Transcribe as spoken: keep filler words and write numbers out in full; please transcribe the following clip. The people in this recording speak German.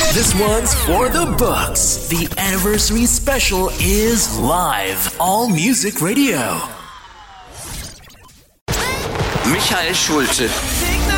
This one's for the books. The anniversary special is live. All Music Radio. Michael Schulte.